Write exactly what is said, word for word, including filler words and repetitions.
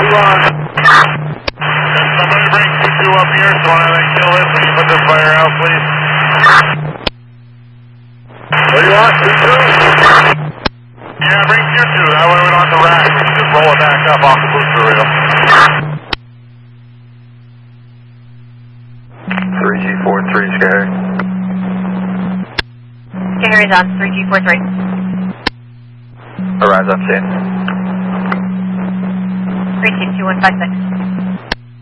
on. Somebody bring two two up here so when I kill this, we can put this fire out, please. What do you want, two two? Yeah, bring tier two. That way we don't have to rack. We can just roll it back up off the booster reel. three G four three, Scary. Scary's on three G four three. Arrives on scene. three two two one five six.